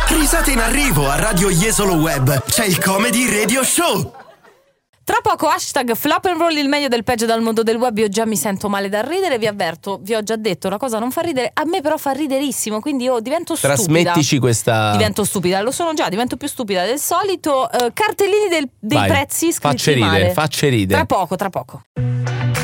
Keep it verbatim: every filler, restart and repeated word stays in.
Risate in arrivo a Radio Jesolo Web. C'è il Comedy Radio Show. Tra poco hashtag Flop and Roll, il meglio del peggio dal mondo del web. Io già mi sento male da ridere, vi avverto, vi ho già detto, una cosa non fa ridere, a me però fa riderissimo, quindi io divento stupida. Trasmettici questa... Divento stupida, lo sono già, divento più stupida del solito. uh, Cartellini del, dei Vai, prezzi scritti facce ridere, male. facce ridere. Tra poco, tra poco.